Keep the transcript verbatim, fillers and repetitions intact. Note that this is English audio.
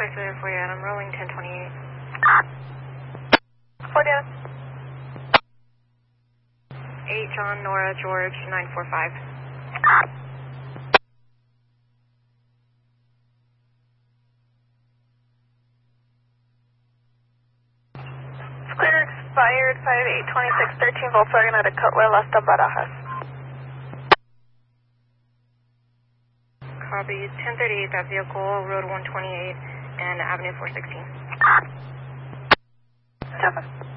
place it for you, and I'm rolling ten twenty-eight. forty-nine. eight John, Nora, George, nine four five. Clear expired five eight twenty-six thirteen Volkswagen at a Cutwell hasta Barajas. Copy, ten thirty-eight, that vehicle, Road one twenty-eight and Avenue four sixteen. Seven.